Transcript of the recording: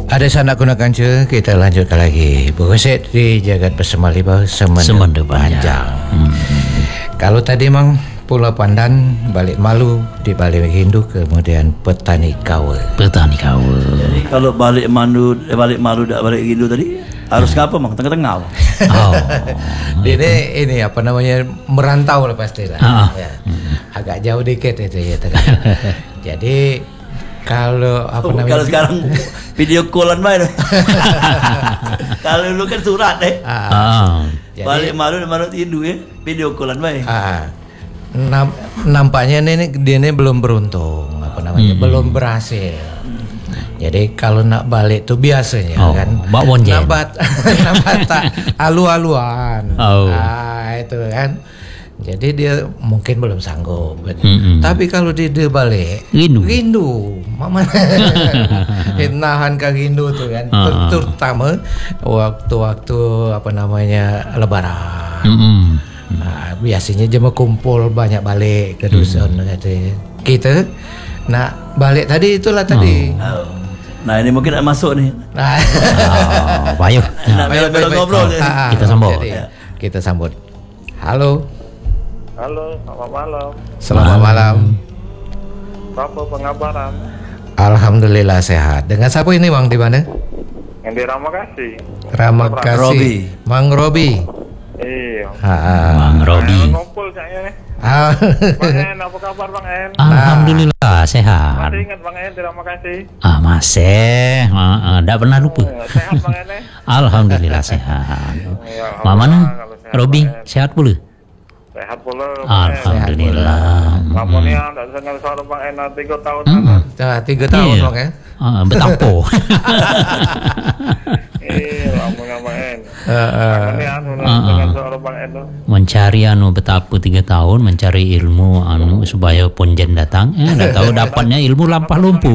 Ada sanak gunakan je, kita lanjutkan lagi. Buset di jagat bersama libau semenda panjang. Kalau tadi mang Pulau Pandan, balik malu di balik Hindu, kemudian petani kawa. Jadi kalau balik malu dak balik Hindu tadi harus ngapa mang? Tengah-tengah. Oh. Ini apa namanya, merantau lah pasti lah. Ya. Agak jauh dikit itu ya tadi. Jadi kalau apa namanya? Kalau sekarang video callan main. Kalau dulu kan surat balik malu Hindu ya, video callan main. Nampaknya dia ini belum beruntung, apa namanya, belum berhasil. Jadi kalau nak balik tuh biasanya kan nabat tak alu-aluan. Itu kan. Jadi dia mungkin belum sanggup. Tapi kalau dia balik rindu mama nahan ke rindu tuh kan. Terutama waktu-waktu apa namanya lebaran. Biasanya jemaah kumpul banyak balik ke dusun. Kita nak balik tadi itulah tadi. Nah ini mungkin nak masuk nih. Bayu. Bayu ngobrol. Kita sambut. Halo, selamat malam. Selamat malam. Apa pengabaran? Alhamdulillah sehat. Dengan siapa ini Bang, di mana? Yang di Ramakasih. Ramakasih. Mang Robi. Iya. Bang Robi. Ngumpul saya nih. Bang En, apa kabar Bang En? Alhamdulillah sehat. Masih ingat Bang En di Ramakasih? Masih. Tidak pernah lupa. Sehat Bang En? Alhamdulillah sehat. Ya, Mana Robi sehat pula? Sehat pula. Alhamdulillah. Kamu nih tidak dengar suara Bang En 3 tahun. 3 tahun Bang ya. Betampo. Lamunya Bang En. Kamu nih dengar suara Bang En tuh. Mencari betapa 3 tahun mencari ilmu supaya ponjen datang. Dah tahu dapatnya ilmu lampah lumpuh.